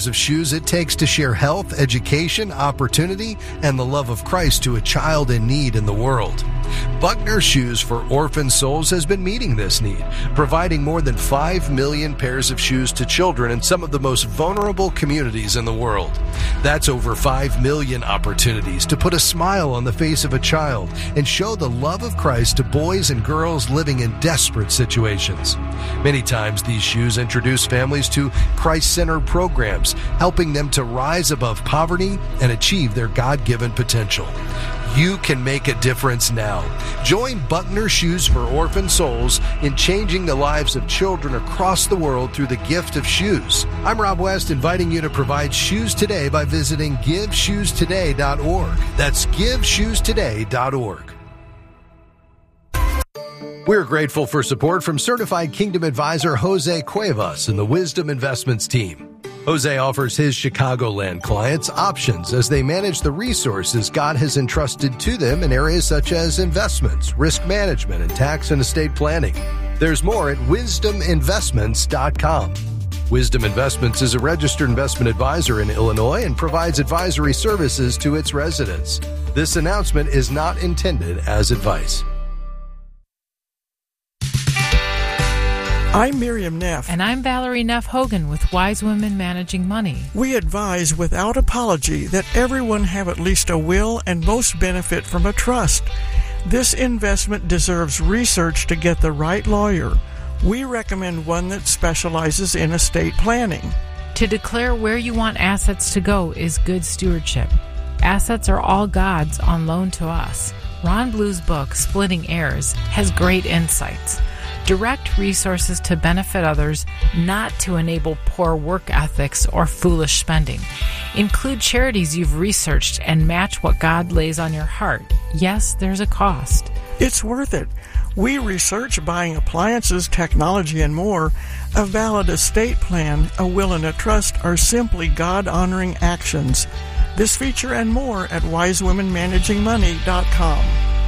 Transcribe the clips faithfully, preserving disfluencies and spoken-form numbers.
pairs of shoes it takes to share health, education, opportunity, and the love of Christ to a child in need in the world. Buckner Shoes for Orphan Souls has been meeting this need, providing more than five million pairs of shoes to children in some of the most vulnerable communities in the world. That's over five million opportunities to put a smile on the face of a child and show the love of Christ to boys and girls living in desperate situations. Many times these shoes introduce families to Christ-centered programs, helping them to rise above poverty and achieve their God-given potential. You can make a difference now. Join Buckner Shoes for Orphan Souls in changing the lives of children across the world through the gift of shoes. I'm Rob West, inviting you to provide shoes today by visiting give shoes today dot org. That's give shoes today dot org. We're grateful for support from certified Kingdom advisor Jose Cuevas and the Wisdom Investments team. Jose offers his Chicagoland clients options as they manage the resources God has entrusted to them in areas such as investments, risk management, and tax and estate planning. There's more at wisdom investments dot com. Wisdom Investments is a registered investment advisor in Illinois and provides advisory services to its residents. This announcement is not intended as advice. I'm Miriam Neff. And I'm Valerie Neff Hogan with Wise Women Managing Money. We advise without apology that everyone have at least a will and most benefit from a trust. This investment deserves research to get the right lawyer. We recommend one that specializes in estate planning. To declare where you want assets to go is good stewardship. Assets are all God's on loan to us. Ron Blue's book, Splitting Heirs, has great insights. Direct resources to benefit others, not to enable poor work ethics or foolish spending. Include charities you've researched and match what God lays on your heart. Yes, there's a cost. It's worth it. We research buying appliances, technology, and more. A valid estate plan, a will, and a trust are simply God-honoring actions. This feature and more at wise women managing money dot com.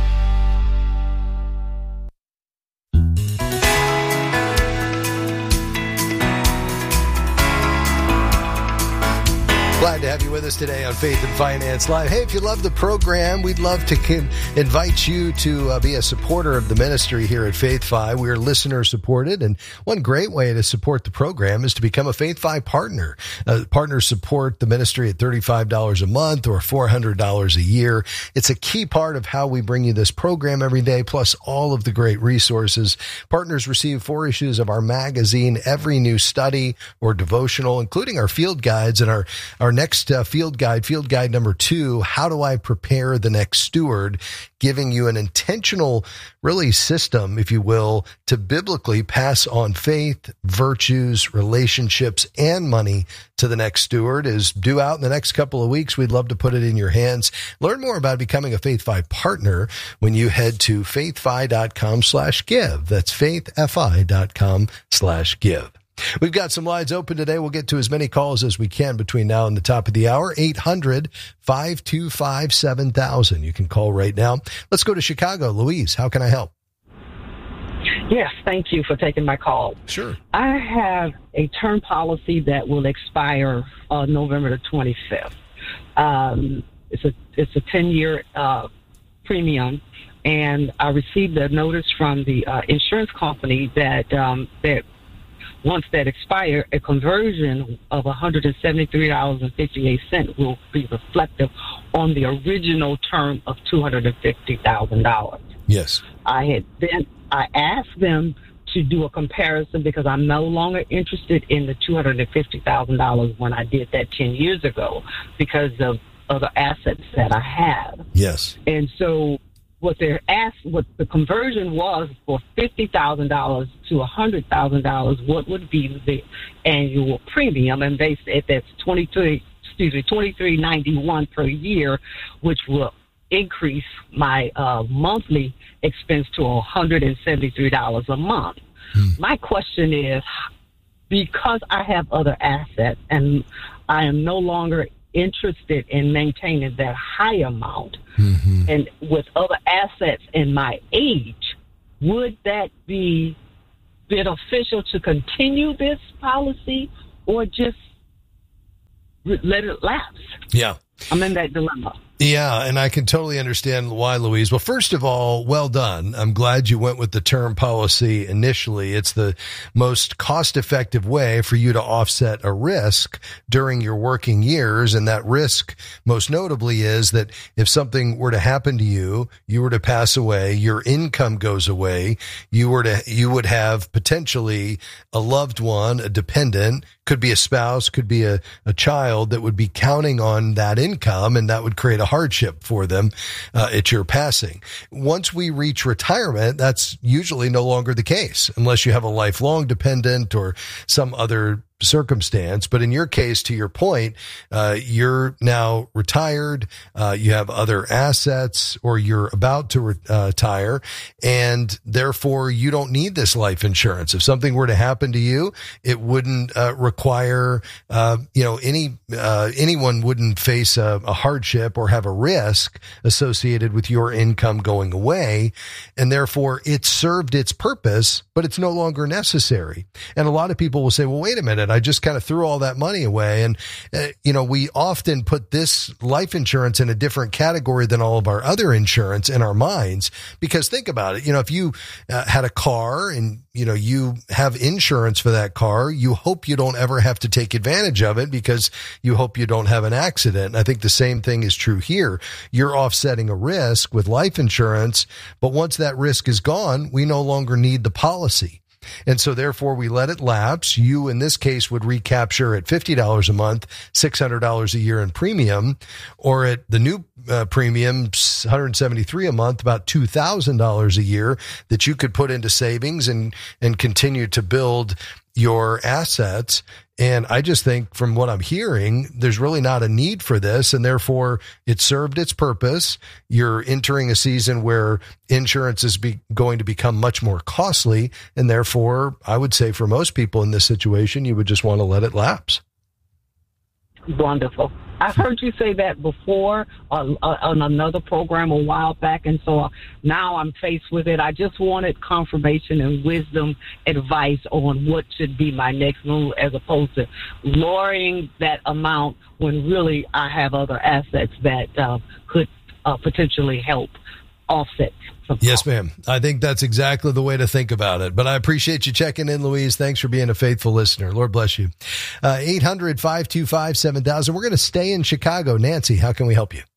Glad to have you with us today on Faith and Finance Live. Hey, if you love the program, we'd love to con- invite you to uh, be a supporter of the ministry here at Faith Fi. We are listener supported, and one great way to support the program is to become a Faith Fi partner. Uh, partners support the ministry at thirty-five dollars a month or four hundred dollars a year. It's a key part of how we bring you this program every day, plus all of the great resources. Partners receive four issues of our magazine, every new study or devotional, including our field guides and our, our Our next uh, field guide, field guide number two, how do I prepare the next steward, giving you an intentional, really system, if you will, to biblically pass on faith, virtues, relationships, and money to the next steward is due out in the next couple of weeks. We'd love to put it in your hands. Learn more about becoming a FaithFi partner when you head to faithfi.com slash give. That's faithfi.com slash give. We've got some lines open today. We'll get to as many calls as we can between now and the top of the hour. eight hundred, five two five, seven thousand. You can call right now. Let's go to Chicago. Louise, how can I help? Yes, thank you for taking my call. Sure. I have a term policy that will expire uh, November the twenty-fifth. Um, it's a it's a ten-year uh, premium, and I received a notice from the uh, insurance company that um, that once that expires, a conversion of one hundred seventy-three dollars and fifty-eight cents will be reflective on the original term of two hundred fifty thousand dollars. Yes. I had then I asked them to do a comparison because I'm no longer interested in the two hundred fifty thousand dollars when I did that ten years ago because of other assets that I have. Yes. And so what they're asked, what the conversion was for fifty thousand dollars to one hundred thousand dollars, what would be the annual premium? And they said that's twenty-three, excuse me, twenty-three ninety-one per year, which will increase my uh, monthly expense to one hundred seventy-three dollars a month. Hmm. My question is, because I have other assets and I am no longer interested in maintaining that high amount, mm-hmm. and with other assets in my age, would that be beneficial to continue this policy or just let it lapse. Yeah. I'm in that dilemma. Yeah, and I can totally understand why, Louise. Well, first of all, well done. I'm glad you went with the term policy initially. It's the most cost-effective way for you to offset a risk during your working years, and that risk, most notably, is that if something were to happen to you, you were to pass away, your income goes away, you were to, you would have potentially a loved one, a dependent, could be a spouse, could be a, a child that would be counting on that income, and that would create a hardship for them uh, at your passing. Once we reach retirement, that's usually no longer the case unless you have a lifelong dependent or some other circumstance. But in your case, to your point, uh, you're now retired, uh, you have other assets, or you're about to re- uh, retire, and therefore you don't need this life insurance. If something were to happen to you, it wouldn't uh, require, uh, you know, any uh, anyone wouldn't face a, a hardship or have a risk associated with your income going away, and therefore it served its purpose, but it's no longer necessary. And a lot of people will say, well, wait a minute, I just kind of threw all that money away. And, uh, you know, we often put this life insurance in a different category than all of our other insurance in our minds, because think about it. You know, if you uh, had a car and, you know, you have insurance for that car, you hope you don't ever have to take advantage of it because you hope you don't have an accident. And I think the same thing is true here. You're offsetting a risk with life insurance, but once that risk is gone, we no longer need the policy. And so therefore we let it lapse. You, in this case, would recapture at fifty dollars a month, six hundred dollars a year in premium, or at the new uh, premium, one hundred seventy-three dollars a month, about two thousand dollars a year that you could put into savings and, and continue to build your assets. And I just think from what I'm hearing, there's really not a need for this. And therefore it served its purpose. You're entering a season where insurance is be, going to become much more costly. And therefore I would say for most people in this situation, you would just want to let it lapse. Wonderful. I've heard you say that before uh, uh, on another program a while back, and so uh, now I'm faced with it. I just wanted confirmation and wisdom advice on what should be my next move, as opposed to lowering that amount when really I have other assets that uh, could uh, potentially help offset. Yes, ma'am. I think that's exactly the way to think about it. But I appreciate you checking in, Louise. Thanks for being a faithful listener. Lord bless you. Uh, eight hundred, five two five, seven thousand. We're going to stay in Chicago. Nancy, how can we help you?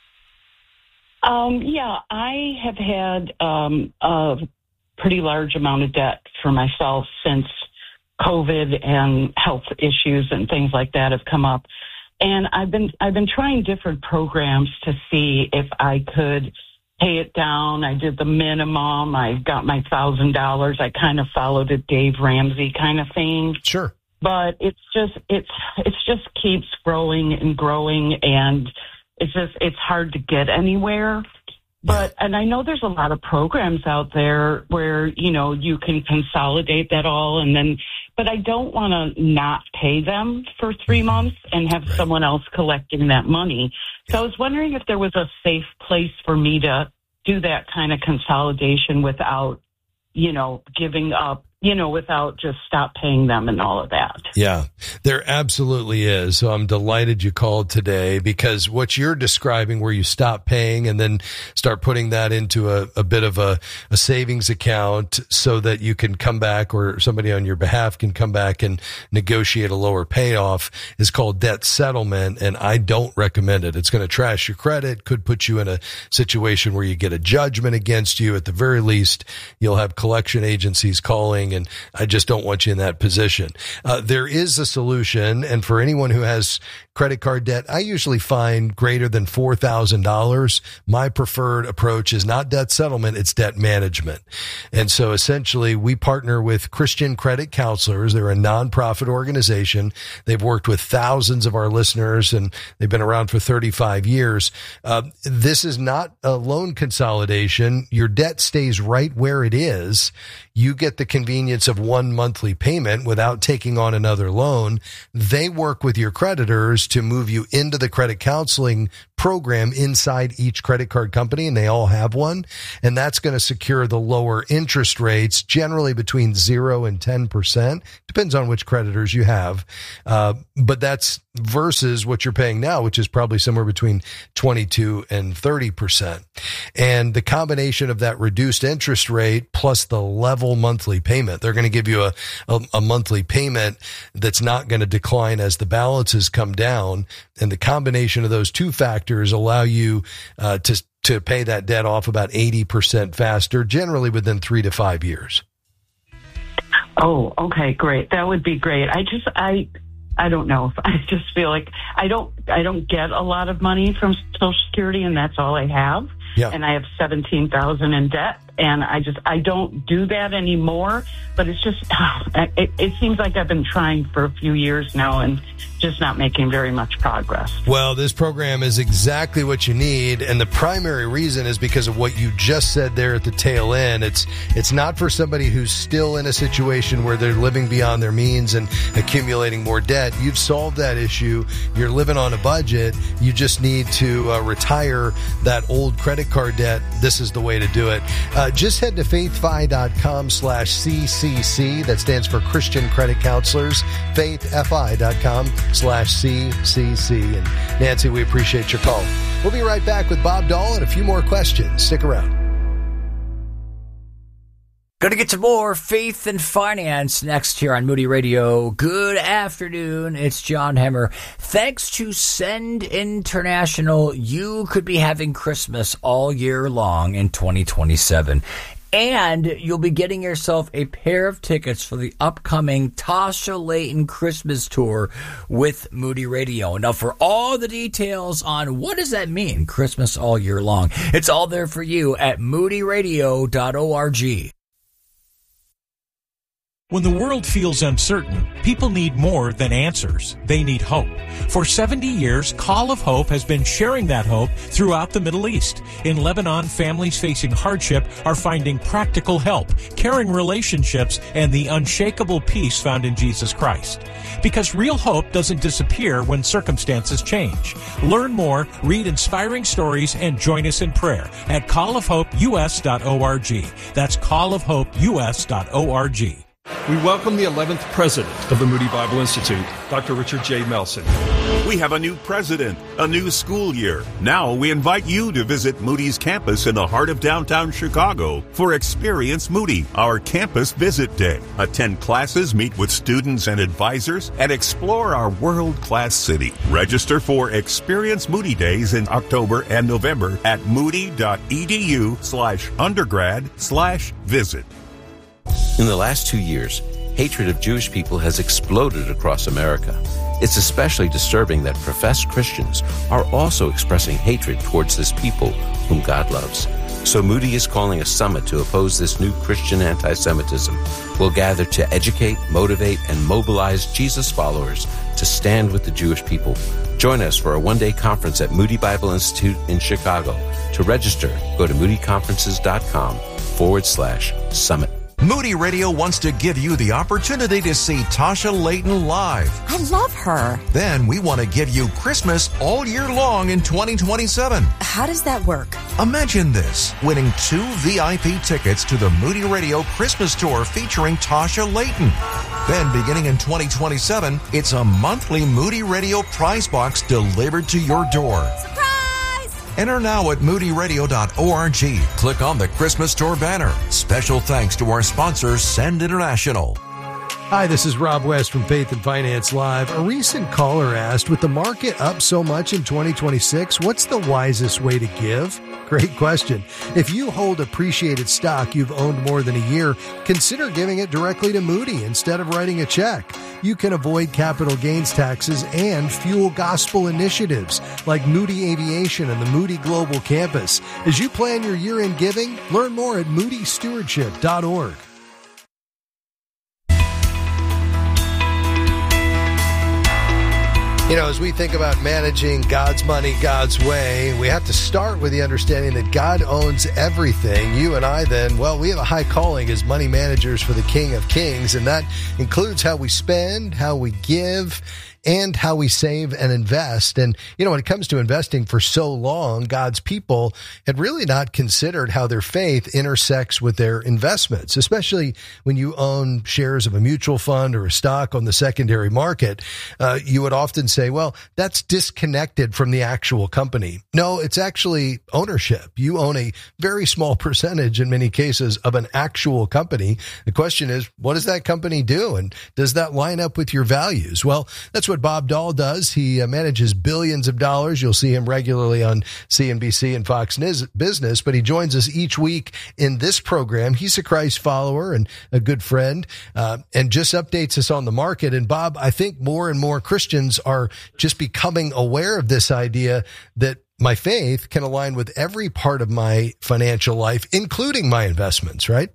Um, yeah, I have had um, a pretty large amount of debt for myself since COVID and health issues and things like that have come up. And I've been I've been trying different programs to see if I could pay it down. I did the minimum. I got my thousand dollars. I kind of followed a Dave Ramsey kind of thing. Sure. But it's just, it's, it's just keeps growing and growing, and it's just, it's hard to get anywhere. But, and I know there's a lot of programs out there where, you know, you can consolidate that all, and then, but I don't want to not pay them for three months and have right. someone else collecting that money. So I was wondering if there was a safe place for me to do that kind of consolidation without, you know, giving up, you know, without just stop paying them and all of that. Yeah, there absolutely is. So I'm delighted you called today, because what you're describing, where you stop paying and then start putting that into a, a bit of a, a savings account so that you can come back, or somebody on your behalf can come back and negotiate a lower payoff, is called debt settlement. And I don't recommend it. It's going to trash your credit, could put you in a situation where you get a judgment against you. At the very least, you'll have collection agencies calling, and I just don't want you in that position. Uh, there is a solution, and for anyone who has credit card debt, I usually find greater than four thousand dollars. My preferred approach is not debt settlement, it's debt management. And so essentially we partner with Christian Credit Counselors. They're a nonprofit organization. They've worked with thousands of our listeners, and they've been around for thirty-five years. Uh, this is not a loan consolidation. Your debt stays right where it is. You get the convenience of one monthly payment without taking on another loan. They work with your creditors to move you into the credit counseling program inside each credit card company, and they all have one. And that's going to secure the lower interest rates, generally between zero and ten percent. Depends on which creditors you have. Uh, but that's versus what you're paying now, which is probably somewhere between twenty-two and thirty percent. And the combination of that reduced interest rate plus the level monthly payment, they're going to give you a, a, a monthly payment that's not going to decline as the balances come down. And the combination of those two factors allow you uh, to, to pay that debt off about eighty percent faster, generally within three to five years. Oh, okay, great. That would be great. I just, I, I don't know. I just feel like I don't, I don't get a lot of money from Social Security, and that's all I have. Yeah. And I have seventeen thousand in debt, and I just, I don't do that anymore. But it's just, oh, it, it seems like I've been trying for a few years now and just not making very much progress. Well, this program is exactly what you need, and the primary reason is because of what you just said there at the tail end. It's it's not for somebody who's still in a situation where they're living beyond their means and accumulating more debt. You've solved that issue. You're living on a budget. You just need to uh, retire that old credit card debt. This is the way to do it. Uh, just head to faithfi.com slash CCC. That stands for Christian Credit Counselors. faithfi.com slash CCC. And Nancy, we appreciate your call. We'll be right back with Bob Dahl and a few more questions. Stick around. Going to get to more Faith and Finance next here on Moody Radio. Good afternoon. It's John Hemmer. Thanks to Send International, you could be having Christmas all year long in twenty twenty-seven. And you'll be getting yourself a pair of tickets for the upcoming Tasha Layton Christmas Tour with Moody Radio. Now, for all the details on what does that mean, Christmas all year long, it's all there for you at moody radio dot org. When the world feels uncertain, people need more than answers. They need hope. For seventy years, Call of Hope has been sharing that hope throughout the Middle East. In Lebanon, families facing hardship are finding practical help, caring relationships, and the unshakable peace found in Jesus Christ. Because real hope doesn't disappear when circumstances change. Learn more, read inspiring stories, and join us in prayer at call of hope u s dot org. That's call of hope u s dot org. We welcome the eleventh president of the Moody Bible Institute, Doctor Richard J. Melson. We have a new president, a new school year. Now we invite you to visit Moody's campus in the heart of downtown Chicago for Experience Moody, our campus visit day. Attend classes, meet with students and advisors, and explore our world-class city. Register for Experience Moody Days in October and November at moody.edu slash undergrad slash visit. In the last two years, hatred of Jewish people has exploded across America. It's especially disturbing that professed Christians are also expressing hatred towards this people whom God loves. So Moody is calling a summit to oppose this new Christian anti-Semitism. We'll gather to educate, motivate, and mobilize Jesus followers to stand with the Jewish people. Join us for a one-day conference at Moody Bible Institute in Chicago. To register, go to moodyconferences.com forward slash summit. Moody Radio wants to give you the opportunity to see Tasha Layton live. I love her. Then we want to give you Christmas all year long in twenty twenty-seven. How does that work? Imagine this, winning two V I P tickets to the Moody Radio Christmas Tour featuring Tasha Layton. Then beginning in twenty twenty-seven, it's a monthly Moody Radio prize box delivered to your door. Surprise! Enter now at moody radio dot org. Click on the Christmas Tour banner. Special thanks to our sponsor, Send International. Hi, this is Rob West from Faith and Finance Live. A recent caller asked, with the market up so much in twenty twenty-six, what's the wisest way to give? Great question. If you hold appreciated stock you've owned more than a year, consider giving it directly to Moody instead of writing a check. You can avoid capital gains taxes and fuel gospel initiatives like Moody Aviation and the Moody Global Campus. As you plan your year-end giving, learn more at moody stewardship dot org. You know, as we think about managing God's money God's way, we have to start with the understanding that God owns everything. You and I then, well, we have a high calling as money managers for the King of Kings, and that includes how we spend, how we give, and how we save and invest. And, you know, when it comes to investing for so long, God's people had really not considered how their faith intersects with their investments, especially when you own shares of a mutual fund or a stock on the secondary market. Uh, you would often say, well, that's disconnected from the actual company. No, it's actually ownership. You own a very small percentage in many cases of an actual company. The question is, what does that company do? And does that line up with your values? Well, that's what Bob Dahl does. He uh, manages billions of dollars. You'll see him regularly on C N B C and Fox Business, but he joins us each week in this program. He's a Christ follower and a good friend, uh, and just updates us on the market. And Bob, I think more and more Christians are just becoming aware of this idea that my faith can align with every part of my financial life, including my investments, right?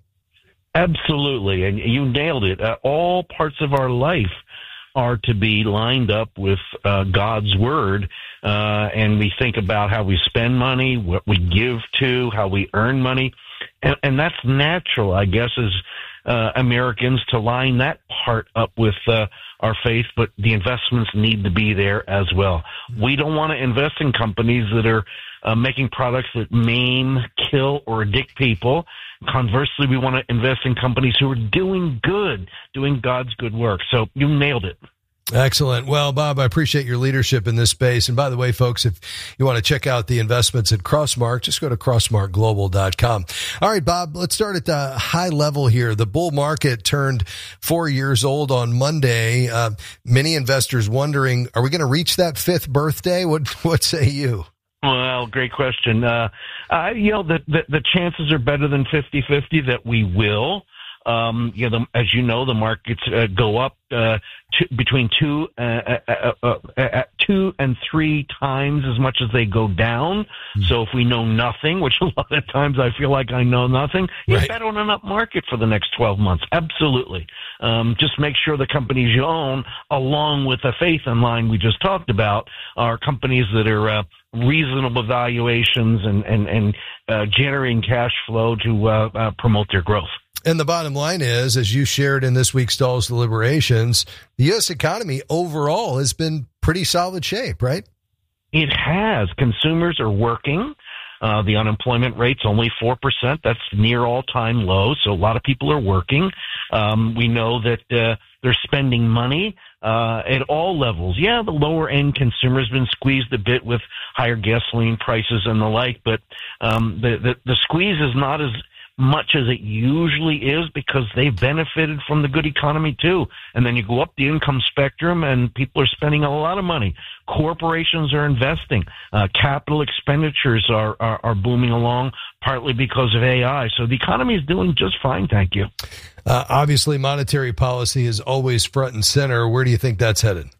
Absolutely. And you nailed it. Uh, all parts of our life are to be lined up with uh, God's word. Uh, and we think about how we spend money, what we give to, how we earn money. And, and that's natural, I guess, as uh, Americans to line that part up with uh, our faith, but the investments need to be there as well. We don't want to invest in companies that are uh, making products that maim, kill, or addict people. Conversely, we want to invest in companies who are doing good, doing God's good work. So you nailed it. Excellent. Well, Bob, I appreciate your leadership in this space. And by the way, folks, if you want to check out the investments at Crossmark, just go to crossmark global dot com. All right, Bob, let's start at the high level here. The bull market turned four years old on Monday. Uh, many investors wondering, are we going to reach that fifth birthday? What, what say you? Well, great question. Uh, uh, you know, the, the, the chances are better than fifty-fifty that we will. Um, you know, the, as you know, the markets uh, go up uh, to, between two, uh, uh, uh, uh, two and three times as much as they go down. Mm-hmm. So if we know nothing, which a lot of times I feel like I know nothing, you right. bet on an up market for the next twelve months. Absolutely. Um, just make sure the companies you own, along with the faith in line we just talked about, are companies that are uh, reasonable valuations and and and uh, generating cash flow to uh, uh, promote their growth. And the bottom line is, as you shared in this week's Dahl's Deliberations, the U S economy overall has been pretty solid shape, right? It has. Consumers are working. Uh, the unemployment rate's only four percent. That's near all-time low, so a lot of people are working. Um, we know that uh, they're spending money uh, at all levels. Yeah, the lower-end consumer has been squeezed a bit with higher gasoline prices and the like, but um, the, the, the squeeze is not as much as it usually is because they've benefited from the good economy too. And then you go up the income spectrum and people are spending a lot of money. Corporations are investing. Uh, capital expenditures are, are, are booming along, partly because of A I. So the economy is doing just fine, thank you. Uh, obviously, monetary policy is always front and center. Where do you think that's headed?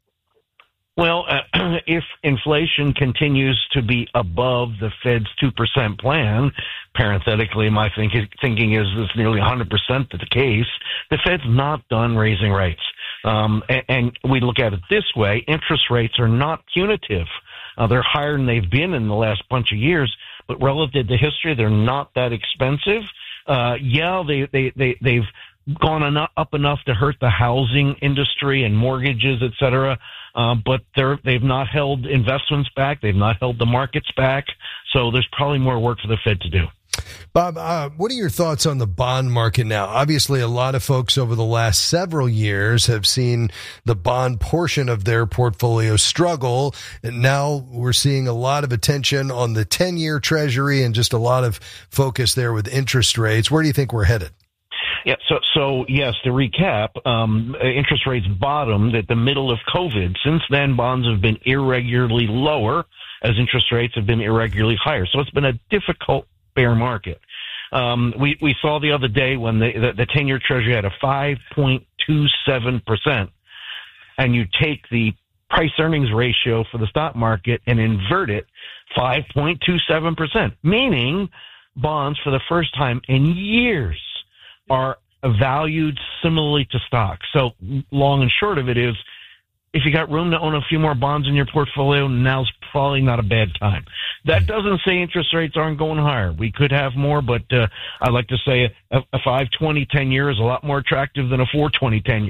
Well, uh, if inflation continues to be above the Fed's two percent plan, parenthetically, my think, thinking is this nearly one hundred percent the case, the Fed's not done raising rates. Um, and, and we look at it this way, interest rates are not punitive. Uh, they're higher than they've been in the last bunch of years, but relative to history, they're not that expensive. Uh, yeah, they, they, they, they've gone enough, up enough to hurt the housing industry and mortgages, et cetera. Uh, but they're, they've not held investments back. They've not held the markets back. So there's probably more work for the Fed to do. Bob, uh, what are your thoughts on the bond market now? Obviously, a lot of folks over the last several years have seen the bond portion of their portfolio struggle. And now we're seeing a lot of attention on the ten-year Treasury and just a lot of focus there with interest rates. Where do you think we're headed? Yeah, so, so yes, to recap, um, interest rates bottomed at the middle of COVID. Since then, bonds have been irregularly lower as interest rates have been irregularly higher. So it's been a difficult bear market. Um, we, we saw the other day when the, the, the ten-year Treasury had a five point two seven percent, and you take the price-earnings ratio for the stock market and invert it, five point two seven percent, meaning bonds for the first time in years are valued similarly to stocks. So long and short of it is, if you got room to own a few more bonds in your portfolio, now's probably not a bad time. That doesn't say interest rates aren't going higher. We could have more, but uh, I like to say a, a five twenty ten-year is a lot more attractive than a four twenty ten-year.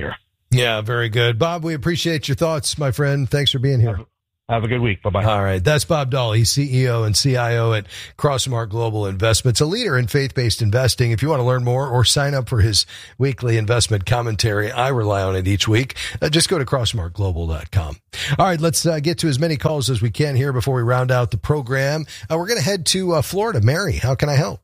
Yeah, very good. Bob, we appreciate your thoughts, my friend. Thanks for being here. Have a good week. Bye-bye. All right. That's Bob Dahl. He's C E O and C I O at Crossmark Global Investments, a leader in faith-based investing. If you want to learn more or sign up for his weekly investment commentary, I rely on it each week. Uh, just go to crossmark global dot com. All right. Let's uh, get to as many calls as we can here before we round out the program. Uh, we're going to head to uh, Florida. Mary, how can I help?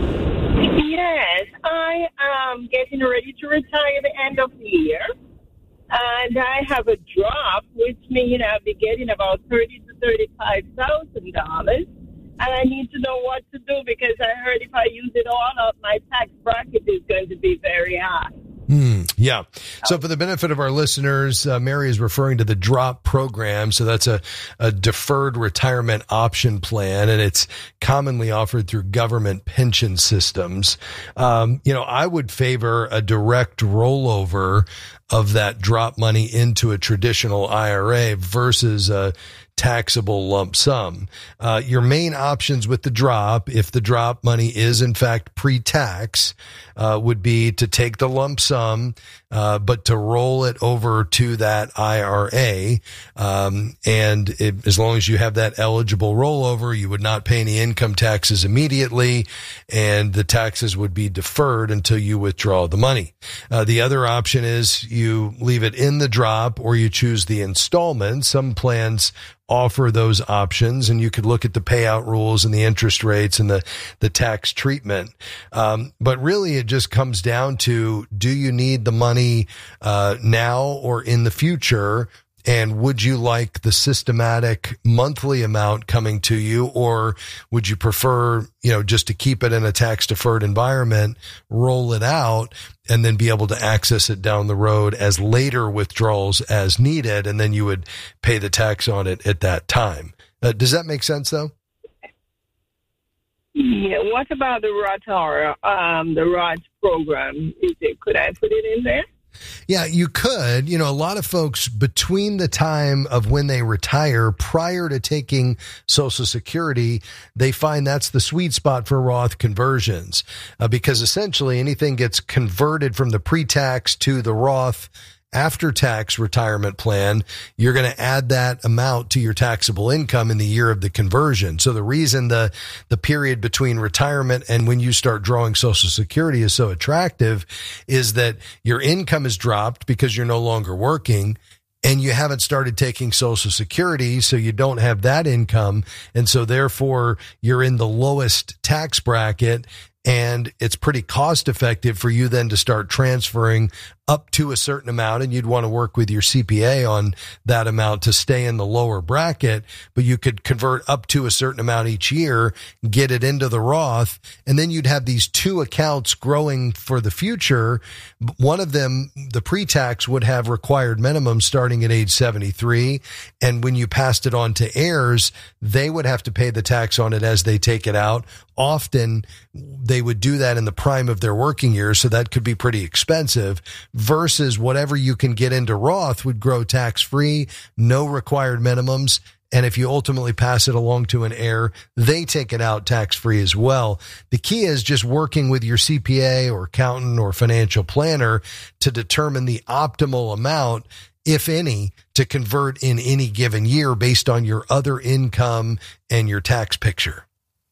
Yes, I am getting ready to retire at the end of the year. And I have a drop, which means I'll be getting about thirty to thirty-five thousand dollars. And I need to know what to do because I heard if I use it all up, my tax bracket is going to be very high. Hmm. Yeah. So for the benefit of our listeners, uh, Mary is referring to the DROP program. So that's a, a deferred retirement option plan, and it's commonly offered through government pension systems. Um, you know, I would favor a direct rollover of that drop money into a traditional I R A versus a taxable lump sum. Uh, your main options with the drop, if the drop money is in fact pre-tax, uh, would be to take the lump sum, uh, but to roll it over to that I R A. Um, and it, as long as you have that eligible rollover, you would not pay any income taxes immediately, and the taxes would be deferred until you withdraw the money. Uh, the other option is you leave it in the drop or you choose the installment. Some plans offer those options, and you could look at the payout rules and the interest rates and the, the tax treatment. Um, but really it just comes down to, do you need the money, uh, now or in the future? And would you like the systematic monthly amount coming to you, or would you prefer, you know, just to keep it in a tax deferred environment, roll it out, and then be able to access it down the road as later withdrawals as needed, and then you would pay the tax on it at that time? Uh, does that make sense, though? Yeah. What about the Roth or um, the Roth program? Is it, could I put it in there? Yeah, you could. You know, a lot of folks between the time of when they retire prior to taking Social Security, they find that's the sweet spot for Roth conversions, uh, because essentially anything gets converted from the pre-tax to the Roth after-tax retirement plan. You're going to add that amount to your taxable income in the year of the conversion. So the reason the, the period between retirement and when you start drawing Social Security is so attractive is that your income is dropped because you're no longer working, and you haven't started taking Social Security, so you don't have that income. And so therefore you're in the lowest tax bracket, and it's pretty cost effective for you then to start transferring up to a certain amount, and you'd want to work with your C P A on that amount to stay in the lower bracket, but you could convert up to a certain amount each year, get it into the Roth, and then you'd have these two accounts growing for the future. One of them, the pre-tax, would have required minimum starting at age seventy-three, and when you passed it on to heirs, they would have to pay the tax on it as they take it out. Often they would do that in the prime of their working years, so that could be pretty expensive, versus whatever you can get into Roth would grow tax-free, no required minimums. And if you ultimately pass it along to an heir, they take it out tax-free as well. The key is just working with your C P A or accountant or financial planner to determine the optimal amount, if any, to convert in any given year based on your other income and your tax picture.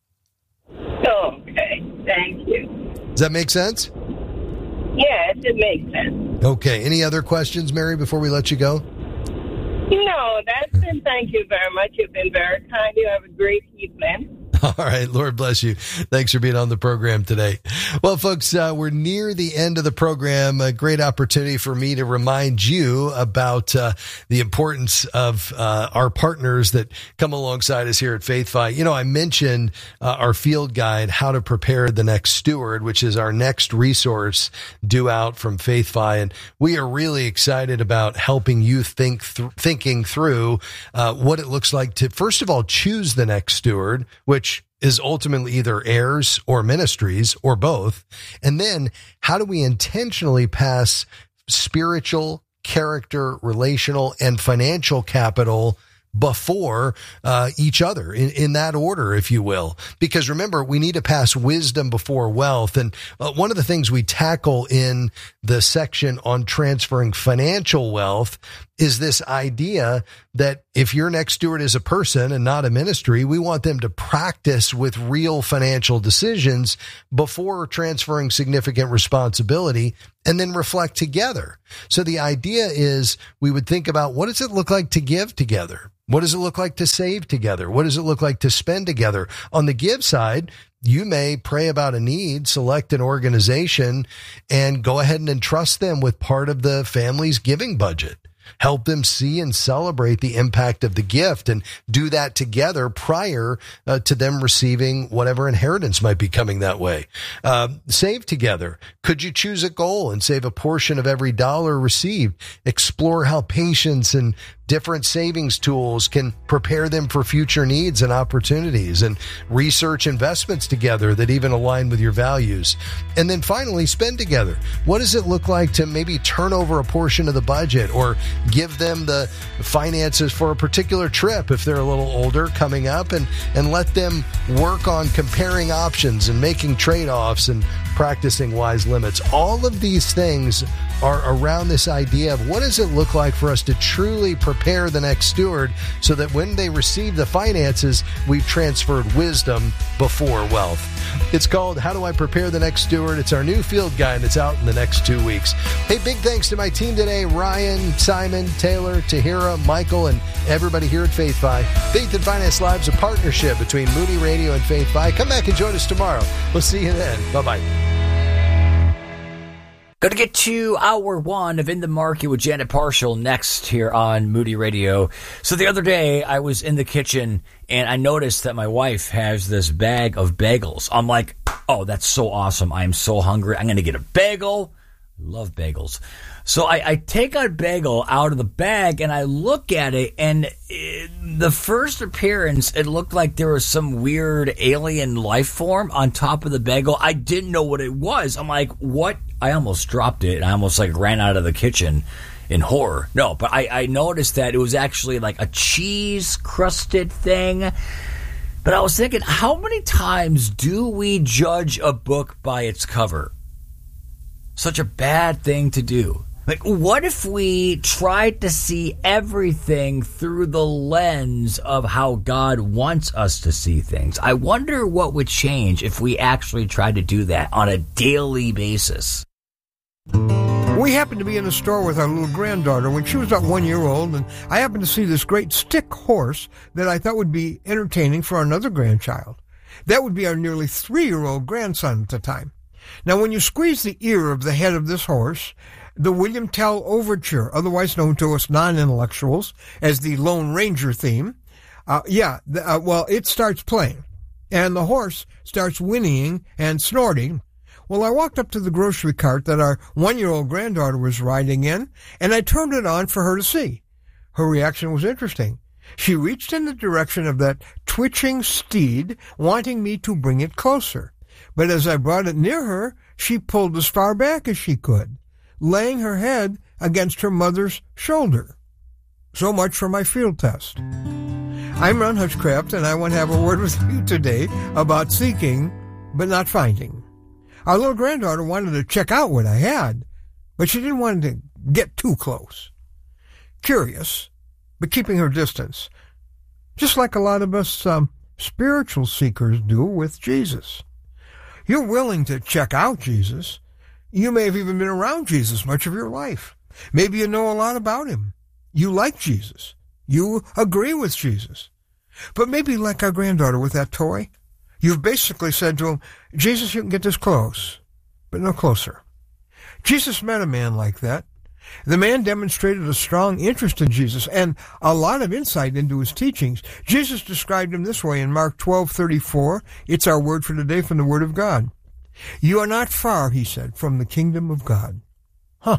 Okay, thank you. Does that make sense? Yes, it makes sense. Okay. Any other questions, Mary, before we let you go? No, that's it. Thank you very much. You've been very kind. You have a great evening. All right. Lord bless you. Thanks for being on the program today. Well, folks, uh, we're near the end of the program. A great opportunity for me to remind you about uh, the importance of uh, our partners that come alongside us here at FaithFi. You know, I mentioned uh, our field guide, How to Prepare the Next Steward, which is our next resource due out from FaithFi. And we are really excited about helping you think th- thinking through uh, what it looks like to, first of all, choose the next steward, which is ultimately either heirs or ministries or both. And then how do we intentionally pass spiritual, character, relational, and financial capital before uh, each other in, in that order, if you will. Because remember, we need to pass wisdom before wealth. And uh, one of the things we tackle in the section on transferring financial wealth is this idea that if your next steward is a person and not a ministry, we want them to practice with real financial decisions before transferring significant responsibility and then reflect together. So the idea is we would think about, what does it look like to give together? What does it look like to save together? What does it look like to spend together? On the give side, you may pray about a need, select an organization, and go ahead and entrust them with part of the family's giving budget. Help them see and celebrate the impact of the gift and do that together prior uh, to them receiving whatever inheritance might be coming that way. Uh, save together. Could you choose a goal and save a portion of every dollar received? Explore how patience and different savings tools can prepare them for future needs and opportunities, and research investments together that even align with your values. And then finally, spend together. What does it look like to maybe turn over a portion of the budget or give them the finances for a particular trip if they're a little older coming up, and, and let them work on comparing options and making trade-offs and practicing wise limits. All of these things are around this idea of what does it look like for us to truly prepare the next steward so that when they receive the finances, we've transferred wisdom before wealth. It's called How Do I Prepare the Next Steward? It's our new field guide that's out in the next two weeks. Hey, big thanks to my team today, Ryan, Simon, Taylor, Tahira, Michael, and everybody here at FaithFi. Faith and Finance Live is a partnership between Moody Radio and FaithFi. Come back and join us tomorrow. We'll see you then. Bye-bye. Going to get to hour one of In the Market with Janet Parshall next here on Moody Radio. So the other day, I was in the kitchen, and I noticed that my wife has this bag of bagels. I'm like, oh, that's so awesome. I am so hungry. I'm going to get a bagel. I love bagels. So I, I take a bagel out of the bag, and I look at it, and it, the first appearance, it looked like there was some weird alien life form on top of the bagel. I didn't know what it was. I'm like, what? I almost dropped it, and I almost like ran out of the kitchen in horror. No, but I, I noticed that it was actually like a cheese-crusted thing. But I was thinking, how many times do we judge a book by its cover? Such a bad thing to do. Like, what if we tried to see everything through the lens of how God wants us to see things? I wonder what would change if we actually tried to do that on a daily basis. We happened to be in a store with our little granddaughter when she was about one year old, and I happened to see this great stick horse that I thought would be entertaining for another grandchild. That would be our nearly three-year-old grandson at the time. Now, when you squeeze the ear of the head of this horse, the William Tell Overture, otherwise known to us non-intellectuals as the Lone Ranger theme, uh, yeah, the, uh, well, it starts playing, and the horse starts whinnying and snorting. Well, I walked up to the grocery cart that our one-year-old granddaughter was riding in, and I turned it on for her to see. Her reaction was interesting. She reached in the direction of that twitching steed, wanting me to bring it closer. But as I brought it near her, she pulled as far back as she could, laying her head against her mother's shoulder. So much for my field test. I'm Ron Hutchcraft, and I want to have a word with you today about seeking, but not finding. Our little granddaughter wanted to check out what I had, but she didn't want to get too close. Curious, but keeping her distance, just like a lot of us um, spiritual seekers do with Jesus. You're willing to check out Jesus. You may have even been around Jesus much of your life. Maybe you know a lot about him. You like Jesus. You agree with Jesus. But maybe like our granddaughter with that toy, you've basically said to him, Jesus, you can get this close, but no closer. Jesus met a man like that. The man demonstrated a strong interest in Jesus and a lot of insight into his teachings. Jesus described him this way in Mark twelve thirty-four. It's our word for today from the Word of God. You are not far, he said, from the kingdom of God. Huh.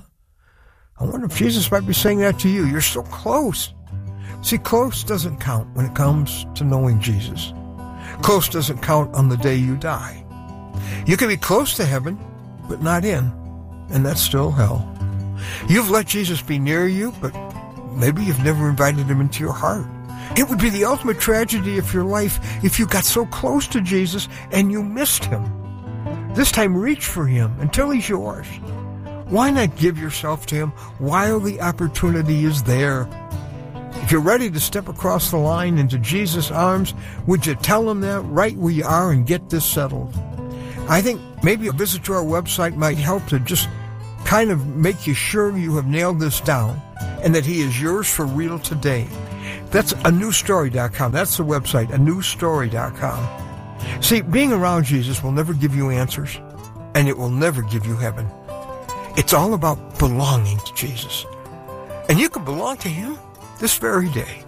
I wonder if Jesus might be saying that to you. You're so close. See, close doesn't count when it comes to knowing Jesus. Close doesn't count on the day you die. You can be close to heaven, but not in, and that's still hell. You've let Jesus be near you, but maybe you've never invited him into your heart. It would be the ultimate tragedy of your life if you got so close to Jesus and you missed him. This time, reach for him until he's yours. Why not give yourself to him while the opportunity is there? If you're ready to step across the line into Jesus' arms, would you tell him that right where you are and get this settled? I think maybe a visit to our website might help to just kind of make you sure you have nailed this down and that he is yours for real today. That's a new story dot com. That's the website, a new story dot com. See, being around Jesus will never give you answers, and it will never give you heaven. It's all about belonging to Jesus. And you can belong to him this very day.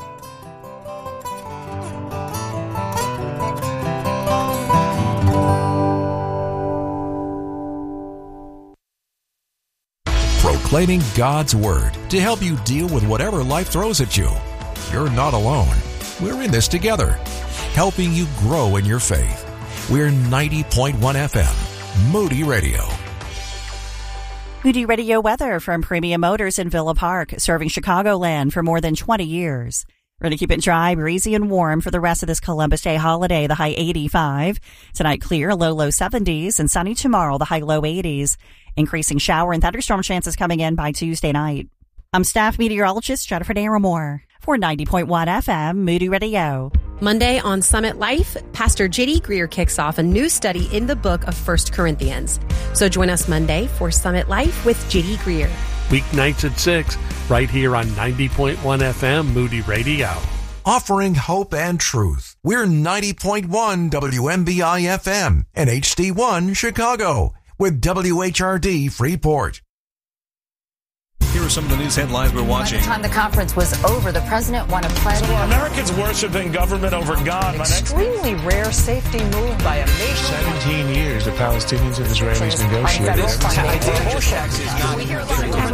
Proclaiming God's Word to help you deal with whatever life throws at you. You're not alone. We're in this together, helping you grow in your faith. We're ninety point one F M, Moody Radio. Moody Radio weather from Premium Motors in Villa Park, serving Chicagoland for more than twenty years. We're going to keep it dry, breezy, and warm for the rest of this Columbus Day holiday, the high eighty-five. Tonight clear, low, low seventies, and sunny tomorrow, the high, low eighties. Increasing shower and thunderstorm chances coming in by Tuesday night. I'm staff meteorologist Jennifer Naramore for ninety point one F M, Moody Radio. Monday on Summit Life, Pastor J D Greer kicks off a new study in the book of First Corinthians. So join us Monday for Summit Life with J D Greer. Weeknights at six, right here on ninety point one F M, Moody Radio. Offering hope and truth. We're ninety point one W M B I F M and H D one Chicago with W H R D Freeport. Here are some of the news headlines we're watching. By the time the conference was over, the president won a pledge. So Americans worshiping government over God. Extremely rare safety move by a nation. seventeen years the Palestinians and Israelis negotiated. We hear a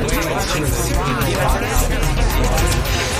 lot of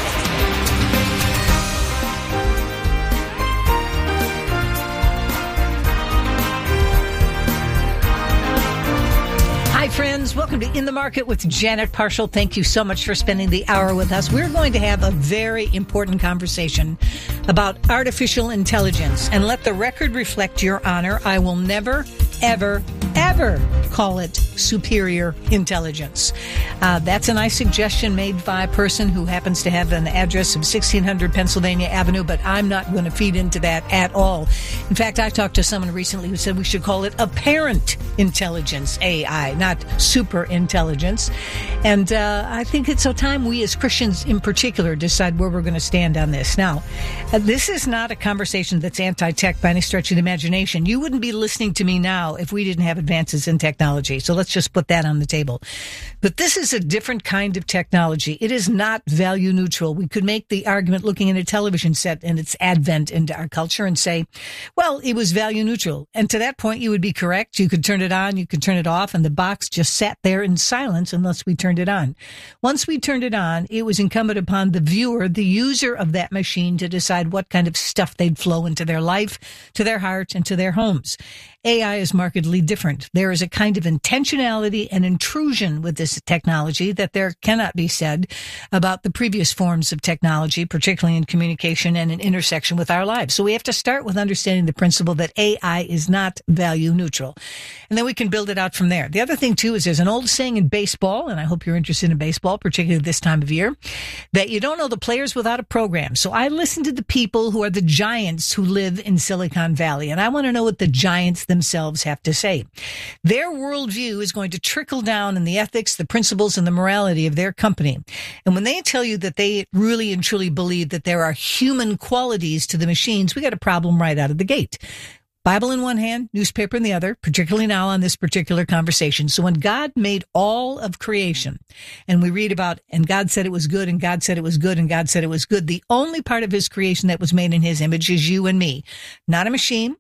Hi, friends. Welcome to In the Market with Janet Parshall. Thank you so much for spending the hour with us. We're going to have a very important conversation about artificial intelligence. And let the record reflect, Your Honor, I will never, ever, ever call it superior intelligence. Uh, that's a nice suggestion made by a person who happens to have an address of sixteen hundred Pennsylvania Avenue, but I'm not going to feed into that at all. In fact, I talked to someone recently who said we should call it apparent intelligence, A I, not super intelligence. And uh, I think it's so time we as Christians in particular decide where we're going to stand on this. Now, uh, this is not a conversation that's anti-tech by any stretch of the imagination. You wouldn't be listening to me now if we didn't have advances in technology. So let's just put that on the table. But this is a different kind of technology. It is not value neutral. We could make the argument looking at a television set and its advent into our culture and say, well, it was value neutral. And to that point, you would be correct. You could turn it on, you could turn it off, and the box just sat there in silence unless we turned it on. Once we turned it on, it was incumbent upon the viewer, the user of that machine, to decide what kind of stuff they'd flow into their life, to their heart, and to their homes. A I is markedly different. There is a kind of intentionality and intrusion with this technology that there cannot be said about the previous forms of technology, particularly in communication and in intersection with our lives. So we have to start with understanding the principle that A I is not value neutral. And then we can build it out from there. The other thing, too, is there's an old saying in baseball, and I hope you're interested in baseball, particularly this time of year, that you don't know the players without a program. So I listen to the people who are the giants who live in Silicon Valley, and I want to know what the giants themselves have to say. Their worldview is going to trickle down in the ethics, the principles, and the morality of their company. And when they tell you that they really and truly believe that there are human qualities to the machines, we got a problem right out of the gate. Bible in one hand, newspaper in the other, particularly now on this particular conversation. So when God made all of creation, and we read about, and God said it was good, and God said it was good, and God said it was good, the only part of his creation that was made in his image is you and me. Not a machine,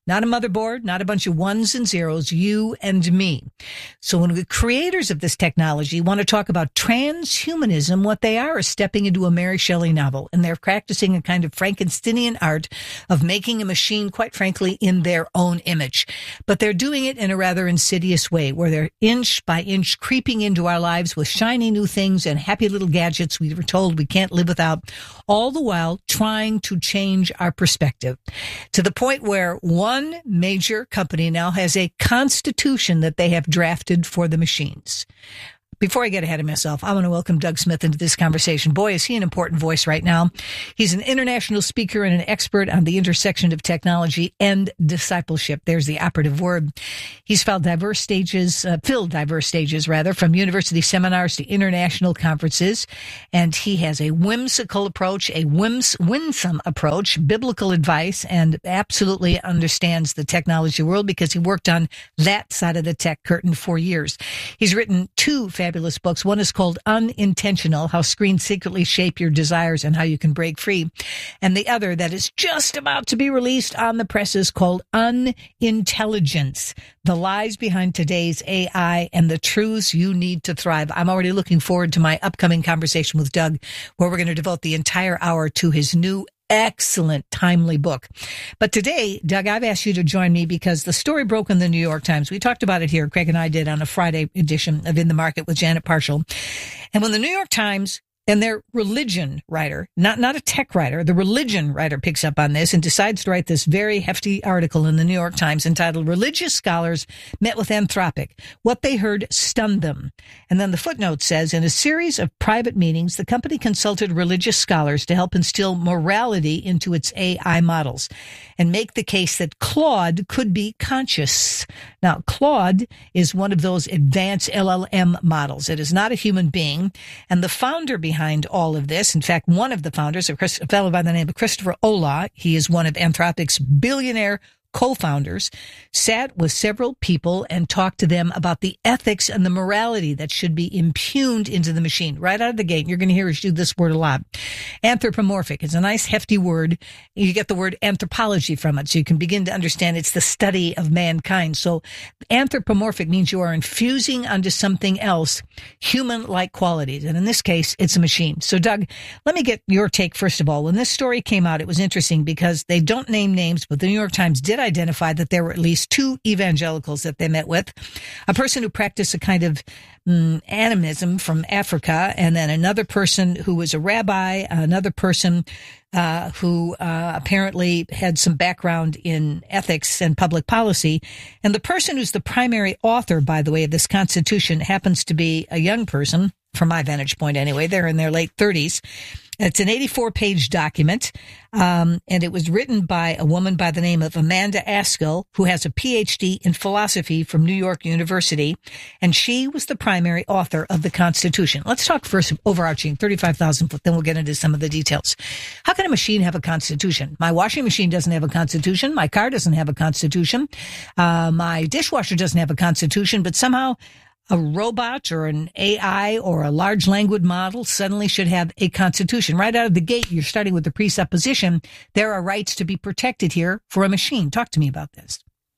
Not a motherboard, not a bunch of ones and zeros, you and me. So when the creators of this technology want to talk about transhumanism, what they are is stepping into a Mary Shelley novel, and they're practicing a kind of Frankensteinian art of making a machine, quite frankly, in their own image. But they're doing it in a rather insidious way, where they're inch by inch creeping into our lives with shiny new things and happy little gadgets we were told we can't live without, all the while trying to change our perspective to the point where one One major company now has a constitution that they have drafted for the machines. Before I get ahead of myself, I want to welcome Doug Smith into this conversation. Boy, is he an important voice right now. He's an international speaker and an expert on the intersection of technology and discipleship. There's the operative word. He's filled diverse stages, uh, filled diverse stages rather, from university seminars to international conferences. And he has a whimsical approach, a whims, winsome approach, biblical advice, and absolutely understands the technology world because he worked on that side of the tech curtain for years. He's written two fabulous books. One is called Unintentional, How Screens Secretly Shape Your Desires and How You Can Break Free. And the other that is just about to be released on the presses called Unintelligence, The Lies Behind Today's A I and the Truths You Need to Thrive. I'm already looking forward to my upcoming conversation with Doug, where we're going to devote the entire hour to his new excellent, timely book. But today, Doug, I've asked you to join me because the story broke in the New York Times. We talked about it here. Craig and I did on a Friday edition of In the Market with Janet Parshall. And when the New York Times and their religion writer, not, not a tech writer, the religion writer picks up on this and decides to write this very hefty article in the New York Times entitled Religious Scholars Met with Anthropic. What they heard stunned them. And then the footnote says, in a series of private meetings, the company consulted religious scholars to help instill morality into its A I models and make the case that Claude could be conscious. Now, Claude is one of those advanced L L M models. It is not a human being. And the founder behind behind all of this. In fact, one of the founders, a fellow by the name of Christopher Olah, he is one of Anthropic's billionaire co-founders, sat with several people and talked to them about the ethics and the morality that should be impugned into the machine. Right out of the gate, you're going to hear us use this word a lot. Anthropomorphic is a nice, hefty word. You get the word anthropology from it, so you can begin to understand it's the study of mankind. So anthropomorphic means you are infusing onto something else human-like qualities. And in this case, it's a machine. So, Doug, let me get your take, first of all. When this story came out, it was interesting because they don't name names, but the New York Times did identify that there were at least two evangelicals that they met with, a person who practiced a kind of um, animism from Africa, and then another person who was a rabbi, another person uh, who uh, apparently had some background in ethics and public policy. And the person who's the primary author, by the way, of this Constitution happens to be a young person, from my vantage point anyway. They're in their late thirties. It's an eighty-four page document, um, and it was written by a woman by the name of Amanda Askell, who has a P H D in philosophy from New York University, and she was the primary author of the Constitution. Let's talk first overarching, thirty-five thousand foot, then we'll get into some of the details. How can a machine have a constitution? My washing machine doesn't have a constitution. My car doesn't have a constitution. Uh, my dishwasher doesn't have a constitution, but somehow a robot or an A I or a large language model suddenly should have a constitution. Right out of the gate, you're starting with the presupposition there are rights to be protected here for a machine. Talk to me about this.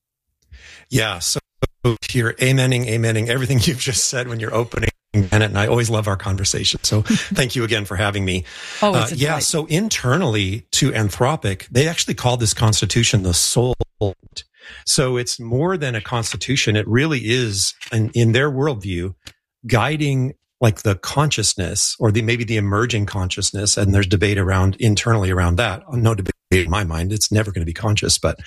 Yeah, so you're amening, amening everything you've just said when you're opening, Janet, and I always love our conversation. So thank you again for having me. Oh, it's uh, a yeah, delight. so internally to Anthropic, they actually call this Constitution the soul. So it's more than a constitution. It really is, in, in their worldview, guiding like the consciousness or the maybe the emerging consciousness. And there's debate around internally around that. No debate in my mind. It's never going to be conscious. But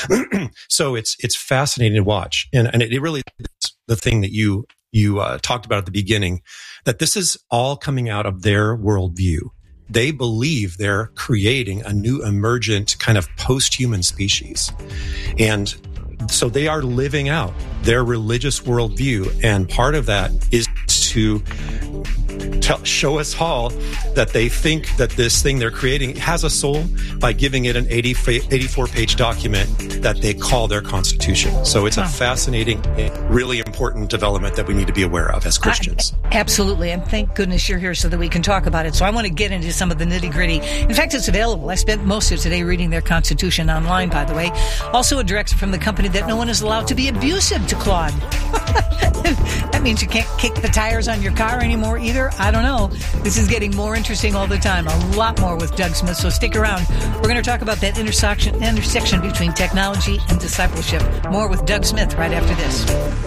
so it's it's fascinating to watch, and and it really is the thing that you you uh, talked about at the beginning, that this is all coming out of their worldview. They believe they're creating a new emergent kind of post-human species. And so they are living out their religious worldview. And part of that is to, to tell, show us all that they think that this thing they're creating has a soul by giving it an eighty-four page document that they call their Constitution. So it's a fascinating, really important development that we need to be aware of as Christians. I, absolutely. And thank goodness you're here so that we can talk about it. So I want to get into some of the nitty gritty. In fact, it's available. I spent most of today reading their Constitution online, by the way. Also a directive from the company that no one is allowed to be abusive to Claude. That means you can't kick the tires on your car anymore either. I don't know. This is getting more interesting all the time. A lot more with Doug Smith. So stick around. We're going to talk about that intersection, intersection between technology and discipleship. More with Doug Smith right after this.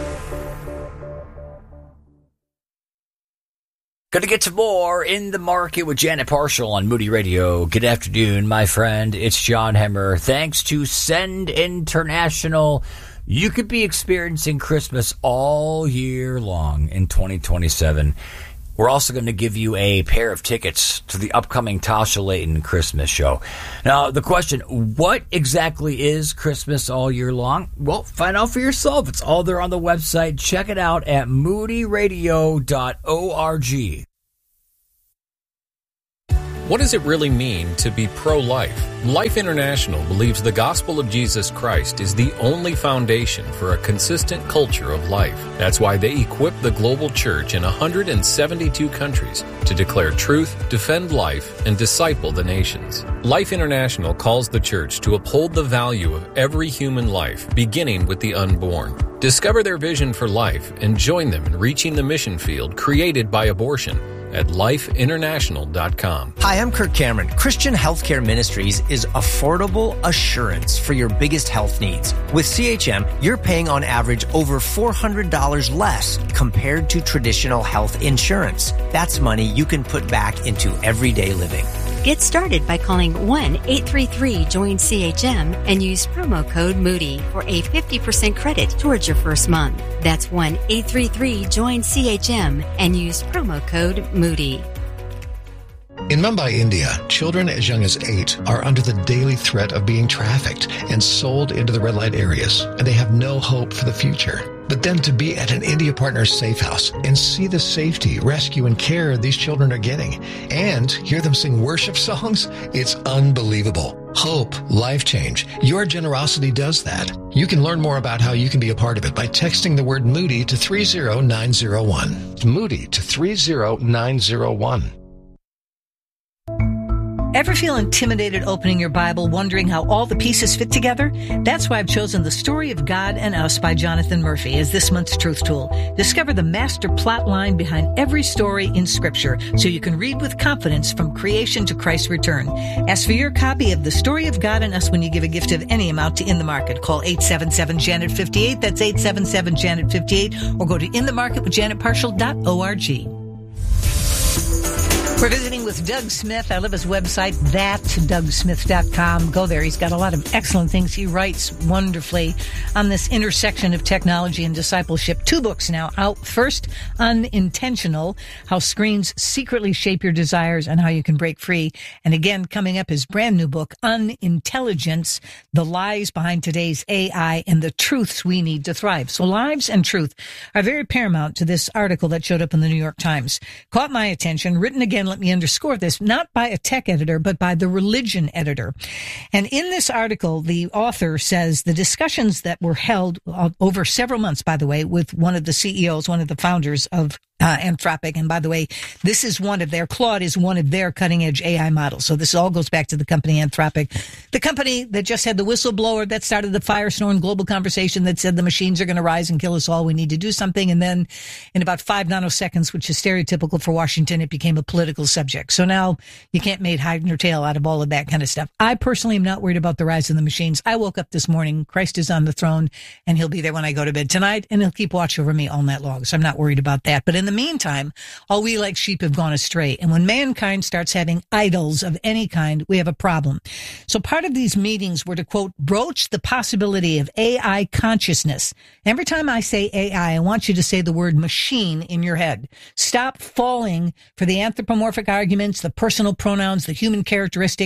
Going to get to more In the Market with Janet Parshall on Moody Radio. Good afternoon, my friend. It's John Hemmer. Thanks to Send International, you could be experiencing Christmas all year long in twenty twenty-seven. We're also going to give you a pair of tickets to the upcoming Tasha Layton Christmas show. Now, the question, what exactly is Christmas all year long? Well, find out for yourself. It's all there on the website. Check it out at moody radio dot org. What does it really mean to be pro-life? Life International believes the gospel of Jesus Christ is the only foundation for a consistent culture of life. That's why they equip the global church in one hundred seventy-two countries to declare truth, defend life, and disciple the nations. Life International calls the church to uphold the value of every human life, beginning with the unborn. Discover their vision for life and join them in reaching the mission field created by abortion at life international dot com. Hi, I'm Kirk Cameron. Christian Healthcare Ministries is affordable assurance for your biggest health needs. With C H M, you're paying on average over four hundred dollars less compared to traditional health insurance. That's money you can put back into everyday living. Get started by calling one eight three three join C H M and use promo code Moody for a fifty percent credit towards your first month. That's one eight three three join C H M and use promo code Moody. In Mumbai, India, children as young as eight are under the daily threat of being trafficked and sold into the red light areas, and they have no hope for the future. But then to be at an India Partners safe house and see the safety, rescue, and care these children are getting, and hear them sing worship songs, it's unbelievable. Hope, life change. Your generosity does that. You can learn more about how you can be a part of it by texting the word Moody to three zero nine zero one. Moody to three zero nine zero one. Ever feel intimidated opening your Bible, wondering how all the pieces fit together? That's why I've chosen The Story of God and Us by Jonathan Murphy as this month's Truth Tool. Discover the master plot line behind every story in Scripture so you can read with confidence from creation to Christ's return. Ask for your copy of The Story of God and Us when you give a gift of any amount to In the Market. Call eight seven seven Janet fifty-eight. That's eight seven seven Janet fifty-eight. Or go to in the market with janet parshall dot org. We're visiting with Doug Smith. I love his website, that doug smith dot com. Go there. He's got a lot of excellent things. He writes wonderfully on this intersection of technology and discipleship. Two books now out. First, Unintentional, How Screens Secretly Shape Your Desires and How You Can Break Free. And again, coming up, his brand new book, Unintelligence, The Lies Behind Today's A I and the Truths We Need to Thrive. So lives and truth are very paramount to this article that showed up in the New York Times. Caught my attention, written again, let me underscore this, not by a tech editor, but by the religion editor. And in this article, the author says the discussions that were held uh, over several months, by the way, with one of the C E Os, one of the founders of Uh, Anthropic. And by the way, this is one of their, Claude is one of their cutting edge A I models. So this all goes back to the company Anthropic, the company that just had the whistleblower that started the firestorm global conversation that said the machines are going to rise and kill us all. We need to do something. And then in about five nanoseconds, which is stereotypical for Washington, it became a political subject. So now you can't make hide nor tail out of all of that kind of stuff. I personally am not worried about the rise of the machines. I woke up this morning, Christ is on the throne, and he'll be there when I go to bed tonight, and he'll keep watch over me all night long. So I'm not worried about that. But in the meantime, all we like sheep have gone astray. And when mankind starts having idols of any kind, we have a problem. So part of these meetings were to, quote, broach the possibility of A I consciousness. Every time I say A I, I want you to say the word machine in your head. Stop falling for the anthropomorphic arguments, the personal pronouns, the human characteristics.